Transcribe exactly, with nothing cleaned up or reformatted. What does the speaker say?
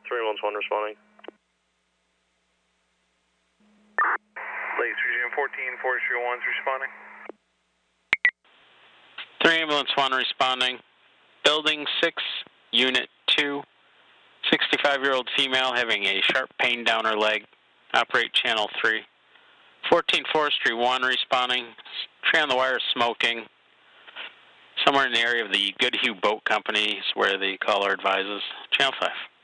three one one responding. Lake Region fourteen, Forestry one's responding. three ambulance one responding. Building six, Unit two, sixty-five-year-old female having a sharp pain down her leg. Operate channel three. fourteen Forestry one responding. Tree on the wire smoking. Somewhere in the area of the Goodhue Boat Company is where the caller advises. Channel five.